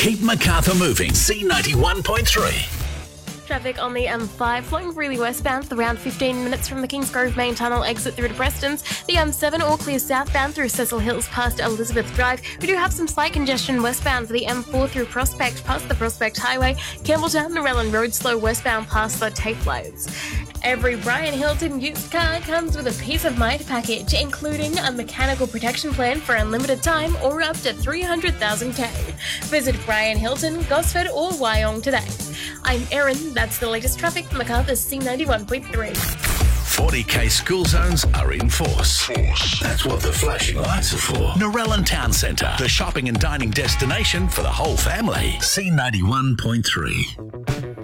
Keep Macarthur moving. C91.3. Traffic on the M5 flowing freely westbound for around 15 minutes from the Kingsgrove main tunnel exit through to Prestons. The M7 all clear southbound through Cecil Hills past Elizabeth Drive. We do have some slight congestion westbound for the M4 through Prospect past the Prospect Highway. Campbelltown to Relland Road slow westbound past the Tafe Lights. Every Brian Hilton used car comes with a peace of mind package, including a mechanical protection plan for unlimited time or up to 300,000 K. Visit Brian Hilton, Gosford or Wyong today. I'm Erin, that's the latest traffic from Macarthur's C91.3. 40k school zones are in force. That's what the flashing lights are for. Narellan Town Centre, the shopping and dining destination for the whole family. C91.3.